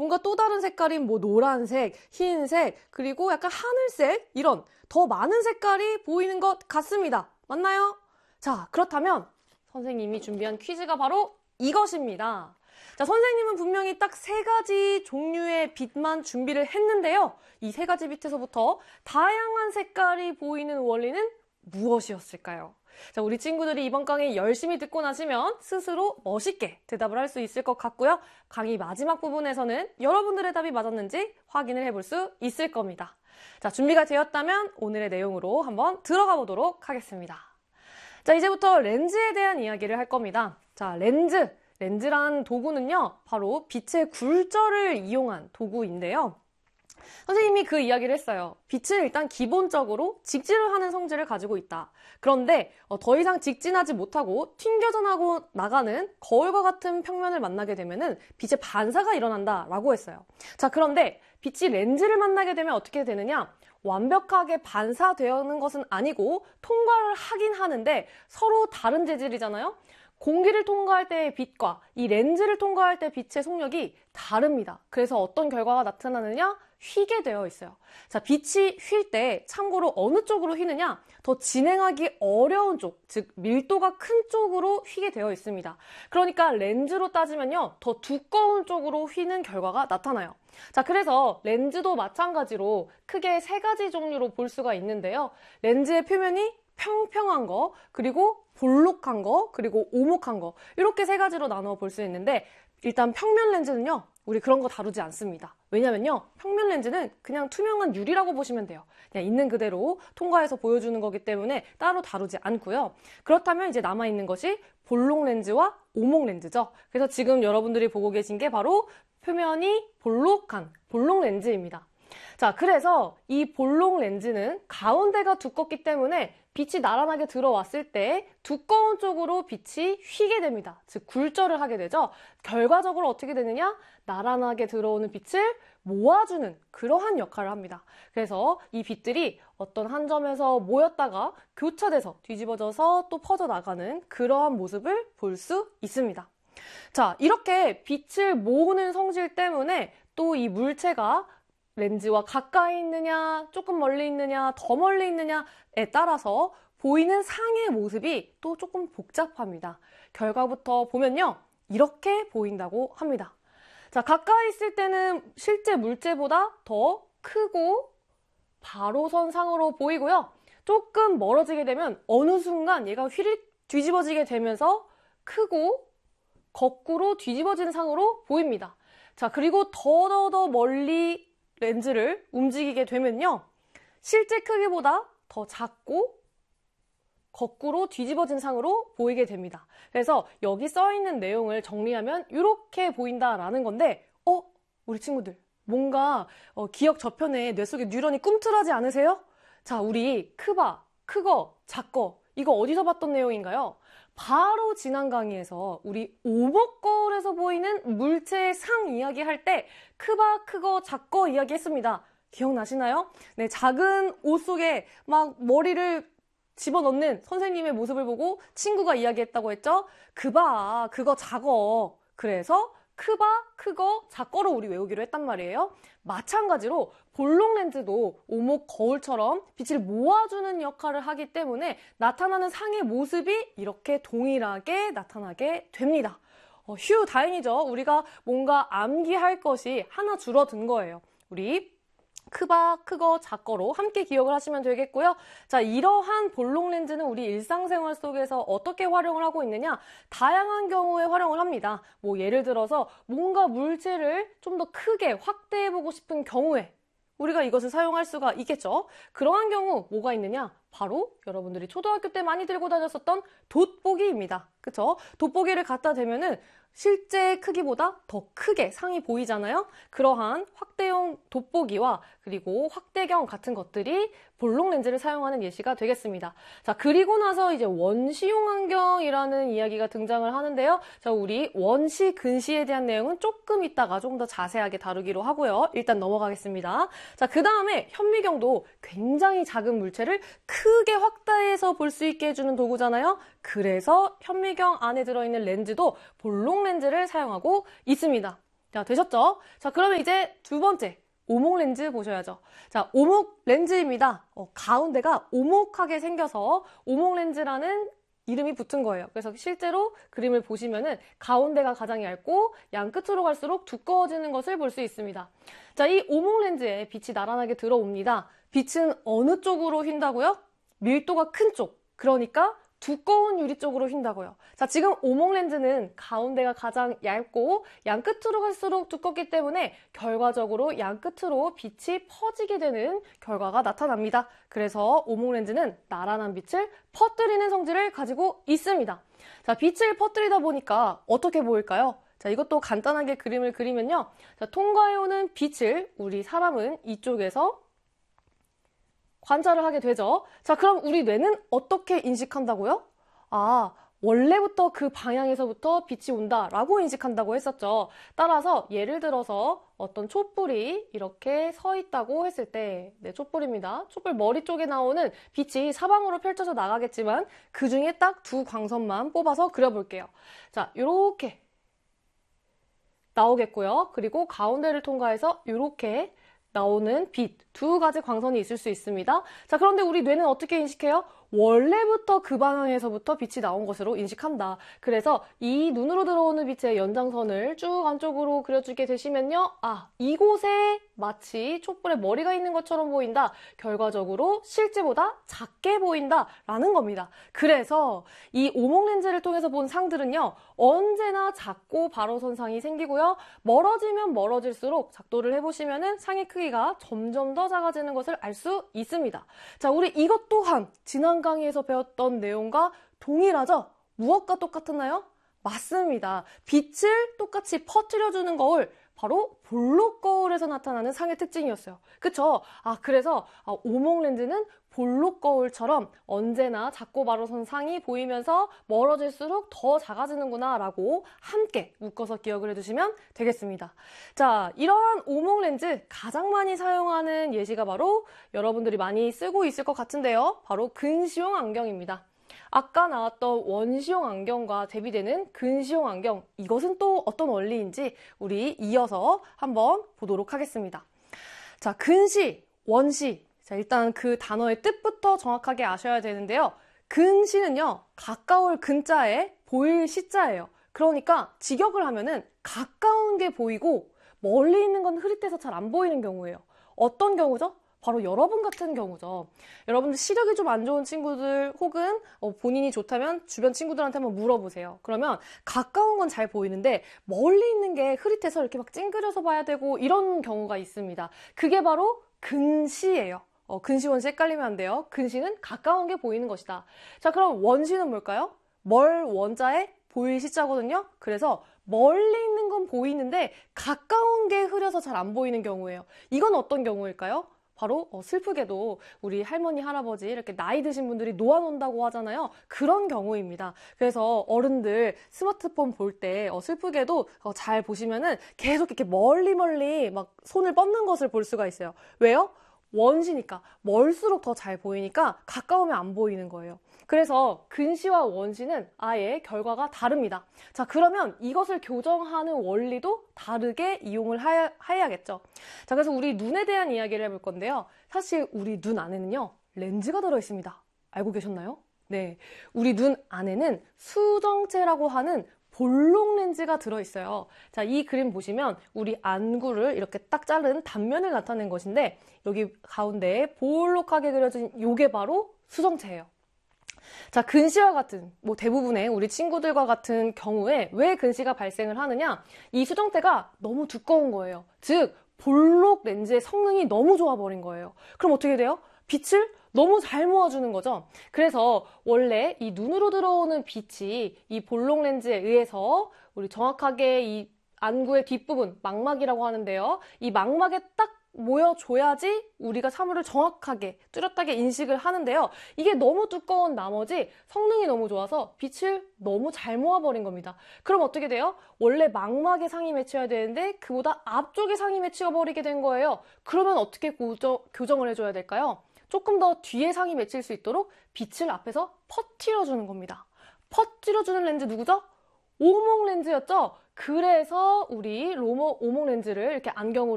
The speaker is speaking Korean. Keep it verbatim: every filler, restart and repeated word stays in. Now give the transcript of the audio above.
뭔가 또 다른 색깔인 뭐 노란색, 흰색, 그리고 약간 하늘색 이런 더 많은 색깔이 보이는 것 같습니다. 맞나요? 자, 그렇다면 선생님이 준비한 퀴즈가 바로 이것입니다. 자, 선생님은 분명히 딱 세 가지 종류의 빛만 준비를 했는데요. 이 세 가지 빛에서부터 다양한 색깔이 보이는 원리는 무엇이었을까요? 자, 우리 친구들이 이번 강의 열심히 듣고 나시면 스스로 멋있게 대답을 할 수 있을 것 같고요. 강의 마지막 부분에서는 여러분들의 답이 맞았는지 확인을 해볼 수 있을 겁니다. 자, 준비가 되었다면 오늘의 내용으로 한번 들어가 보도록 하겠습니다. 자, 이제부터 렌즈에 대한 이야기를 할 겁니다. 자, 렌즈. 렌즈란 도구는요, 바로 빛의 굴절을 이용한 도구인데요. 선생님이 그 이야기를 했어요. 빛은 일단 기본적으로 직진을 하는 성질을 가지고 있다. 그런데 더 이상 직진하지 못하고 튕겨져 나고 나가는 거울과 같은 평면을 만나게 되면은 빛의 반사가 일어난다라고 했어요. 자, 그런데 빛이 렌즈를 만나게 되면 어떻게 되느냐? 완벽하게 반사되는 것은 아니고 통과를 하긴 하는데 서로 다른 재질이잖아요? 공기를 통과할 때의 빛과 이 렌즈를 통과할 때 빛의 속력이 다릅니다. 그래서 어떤 결과가 나타나느냐? 휘게 되어 있어요. 자, 빛이 휠 때 참고로 어느 쪽으로 휘느냐? 더 진행하기 어려운 쪽, 즉 밀도가 큰 쪽으로 휘게 되어 있습니다. 그러니까 렌즈로 따지면요, 더 두꺼운 쪽으로 휘는 결과가 나타나요. 자, 그래서 렌즈도 마찬가지로 크게 세 가지 종류로 볼 수가 있는데요. 렌즈의 표면이 평평한 거, 그리고 볼록한 거, 그리고 오목한 거, 이렇게 세 가지로 나누어 볼 수 있는데 일단 평면 렌즈는요, 우리 그런 거 다루지 않습니다. 왜냐면요, 평면 렌즈는 그냥 투명한 유리라고 보시면 돼요. 그냥 있는 그대로 통과해서 보여주는 거기 때문에 따로 다루지 않고요. 그렇다면 이제 남아있는 것이 볼록 렌즈와 오목 렌즈죠. 그래서 지금 여러분들이 보고 계신 게 바로 표면이 볼록한 볼록 렌즈입니다. 자, 그래서 이 볼록 렌즈는 가운데가 두껍기 때문에 빛이 나란하게 들어왔을 때 두꺼운 쪽으로 빛이 휘게 됩니다. 즉 굴절을 하게 되죠. 결과적으로 어떻게 되느냐? 나란하게 들어오는 빛을 모아주는 그러한 역할을 합니다. 그래서 이 빛들이 어떤 한 점에서 모였다가 교차돼서 뒤집어져서 또 퍼져나가는 그러한 모습을 볼 수 있습니다. 자, 이렇게 빛을 모으는 성질 때문에 또 이 물체가 렌즈와 가까이 있느냐, 조금 멀리 있느냐, 더 멀리 있느냐에 따라서 보이는 상의 모습이 또 조금 복잡합니다. 결과부터 보면요, 이렇게 보인다고 합니다. 자, 가까이 있을 때는 실제 물체보다 더 크고 바로선 상으로 보이고요. 조금 멀어지게 되면 어느 순간 얘가 휘릭 뒤집어지게 되면서 크고 거꾸로 뒤집어진 상으로 보입니다. 자, 그리고 더더더 멀리 렌즈를 움직이게 되면요, 실제 크기보다 더 작고 거꾸로 뒤집어진 상으로 보이게 됩니다. 그래서 여기 써있는 내용을 정리하면 이렇게 보인다라는 건데, 어? 우리 친구들 뭔가 어, 기억 저편에 뇌 속에 뉴런이 꿈틀하지 않으세요? 자, 우리 크바, 크거, 작거 이거 어디서 봤던 내용인가요? 바로 지난 강의에서 우리 오목 거울에서 보이는 물체의 상 이야기할 때 크바, 크거, 작거 이야기했습니다. 기억나시나요? 네, 작은 옷 속에 막 머리를 집어넣는 선생님의 모습을 보고 친구가 이야기했다고 했죠? 그봐, 그거 작어. 그래서 크바, 크거, 작거로 우리 외우기로 했단 말이에요. 마찬가지로 볼록 렌즈도 오목 거울처럼 빛을 모아주는 역할을 하기 때문에 나타나는 상의 모습이 이렇게 동일하게 나타나게 됩니다. 어, 휴, 다행이죠. 우리가 뭔가 암기할 것이 하나 줄어든 거예요. 우리 크바, 크거, 작거로 함께 기억을 하시면 되겠고요. 자, 이러한 볼록 렌즈는 우리 일상생활 속에서 어떻게 활용을 하고 있느냐? 다양한 경우에 활용을 합니다. 뭐 예를 들어서 뭔가 물체를 좀 더 크게 확대해보고 싶은 경우에 우리가 이것을 사용할 수가 있겠죠. 그러한 경우 뭐가 있느냐? 바로 여러분들이 초등학교 때 많이 들고 다녔었던 돋보기입니다. 그쵸? 돋보기를 갖다 대면은 실제 크기보다 더 크게 상이 보이잖아요. 그러한 확대용 돋보기와 그리고 확대경 같은 것들이 볼록 렌즈를 사용하는 예시가 되겠습니다. 자, 그리고 나서 이제 원시용 안경이라는 이야기가 등장을 하는데요. 자, 우리 원시, 근시에 대한 내용은 조금 이따가 조금 더 자세하게 다루기로 하고요. 일단 넘어가겠습니다. 자, 그 다음에 현미경도 굉장히 작은 물체를 크게 확대해서 볼 수 있게 해주는 도구잖아요. 그래서 현미경 안에 들어있는 렌즈도 볼록 렌즈를 사용하고 있습니다. 자, 되셨죠? 자, 그러면 이제 두 번째. 오목 렌즈 보셔야죠. 자, 오목 렌즈입니다. 어, 가운데가 오목하게 생겨서 오목 렌즈라는 이름이 붙은 거예요. 그래서 실제로 그림을 보시면은 가운데가 가장 얇고 양 끝으로 갈수록 두꺼워지는 것을 볼 수 있습니다. 자, 이 오목 렌즈에 빛이 나란하게 들어옵니다. 빛은 어느 쪽으로 휜다고요? 밀도가 큰 쪽. 그러니까 두꺼운 유리 쪽으로 휜다고요. 자, 지금 오목 렌즈는 가운데가 가장 얇고 양 끝으로 갈수록 두껍기 때문에 결과적으로 양 끝으로 빛이 퍼지게 되는 결과가 나타납니다. 그래서 오목 렌즈는 나란한 빛을 퍼뜨리는 성질을 가지고 있습니다. 자, 빛을 퍼뜨리다 보니까 어떻게 보일까요? 자, 이것도 간단하게 그림을 그리면요. 자, 통과해오는 빛을 우리 사람은 이쪽에서 관찰을 하게 되죠. 자, 그럼 우리 뇌는 어떻게 인식한다고요? 아, 원래부터 그 방향에서부터 빛이 온다라고 인식한다고 했었죠. 따라서 예를 들어서 어떤 촛불이 이렇게 서 있다고 했을 때, 네, 촛불입니다. 촛불 머리 쪽에 나오는 빛이 사방으로 펼쳐져 나가겠지만 그 중에 딱 두 광선만 뽑아서 그려볼게요. 자, 요렇게 나오겠고요. 그리고 가운데를 통과해서 이렇게 나오는 빛, 두 가지 광선이 있을 수 있습니다. 자, 그런데 우리 뇌는 어떻게 인식해요? 원래부터 그 방향에서부터 빛이 나온 것으로 인식한다. 그래서 이 눈으로 들어오는 빛의 연장선을 쭉 안쪽으로 그려주게 되시면요. 아, 이곳에 마치 촛불의 머리가 있는 것처럼 보인다. 결과적으로 실제보다 작게 보인다라는 겁니다. 그래서 이 오목 렌즈를 통해서 본 상들은요. 언제나 작고 바로 선상이 생기고요. 멀어지면 멀어질수록 작도를 해보시면은 상의 크기가 점점 더 작아지는 것을 알 수 있습니다. 자, 우리 이것 또한 지난 강의에서 배웠던 내용과 동일하죠? 무엇과 똑같았나요? 맞습니다. 빛을 똑같이 퍼뜨려주는 거울, 바로 볼록 거울에서 나타나는 상의 특징이었어요. 그쵸? 아, 그래서 아, 오목 렌즈는 볼록 거울처럼 언제나 작고 바로 선 상이 보이면서 멀어질수록 더 작아지는구나 라고 함께 묶어서 기억을 해두시면 되겠습니다. 자, 이러한 오목 렌즈 가장 많이 사용하는 예시가 바로 여러분들이 많이 쓰고 있을 것 같은데요. 바로 근시용 안경입니다. 아까 나왔던 원시용 안경과 대비되는 근시용 안경, 이것은 또 어떤 원리인지 우리 이어서 한번 보도록 하겠습니다. 자, 근시, 원시. 자, 일단 그 단어의 뜻부터 정확하게 아셔야 되는데요. 근시는요, 가까울 근자에 보일 시자예요. 그러니까 직역을 하면은 가까운 게 보이고 멀리 있는 건 흐릿해서 잘 안 보이는 경우예요. 어떤 경우죠? 바로 여러분 같은 경우죠. 여러분들 시력이 좀 안 좋은 친구들 혹은 본인이 좋다면 주변 친구들한테 한번 물어보세요. 그러면 가까운 건 잘 보이는데 멀리 있는 게 흐릿해서 이렇게 막 찡그려서 봐야 되고 이런 경우가 있습니다. 그게 바로 근시예요. 어, 근시, 원시 헷갈리면 안 돼요. 근시는 가까운 게 보이는 것이다. 자, 그럼 원시는 뭘까요? 멀 원자에 보일 시자거든요. 그래서 멀리 있는 건 보이는데 가까운 게 흐려서 잘 안 보이는 경우예요. 이건 어떤 경우일까요? 바로 어, 슬프게도 우리 할머니, 할아버지 이렇게 나이 드신 분들이 놓아놓는다고 하잖아요. 그런 경우입니다. 그래서 어른들 스마트폰 볼 때 어, 슬프게도 어, 잘 보시면은 계속 이렇게 멀리 멀리 막 손을 뻗는 것을 볼 수가 있어요. 왜요? 원시니까 멀수록 더 잘 보이니까 가까우면 안 보이는 거예요. 그래서 근시와 원시는 아예 결과가 다릅니다. 자, 그러면 이것을 교정하는 원리도 다르게 이용을 하, 해야겠죠. 자, 그래서 우리 눈에 대한 이야기를 해볼 건데요. 사실 우리 눈 안에는요, 렌즈가 들어있습니다. 알고 계셨나요? 네, 우리 눈 안에는 수정체라고 하는 볼록 렌즈가 들어있어요. 자, 이 그림 보시면 우리 안구를 이렇게 딱 자른 단면을 나타낸 것인데 여기 가운데에 볼록하게 그려진 요게 바로 수정체예요. 자, 근시와 같은 뭐 대부분의 우리 친구들과 같은 경우에 왜 근시가 발생을 하느냐? 이 수정체가 너무 두꺼운 거예요. 즉 볼록 렌즈의 성능이 너무 좋아버린 거예요. 그럼 어떻게 돼요? 빛을 너무 잘 모아주는 거죠. 그래서 원래 이 눈으로 들어오는 빛이 이 볼록 렌즈에 의해서 우리 정확하게 이 안구의 뒷부분, 망막이라고 하는데요. 이 망막에 딱 모여줘야지 우리가 사물을 정확하게 뚜렷하게 인식을 하는데요. 이게 너무 두꺼운 나머지 성능이 너무 좋아서 빛을 너무 잘 모아버린 겁니다. 그럼 어떻게 돼요? 원래 망막에 상이 맺혀야 되는데 그보다 앞쪽에 상이 맺혀버리게 된 거예요. 그러면 어떻게 고정, 교정을 해줘야 될까요? 조금 더 뒤에 상이 맺힐 수 있도록 빛을 앞에서 퍼뜨려주는 겁니다. 퍼뜨려주는 렌즈 누구죠? 오목 렌즈였죠? 그래서 우리 로모 오목 렌즈를 이렇게 안경으로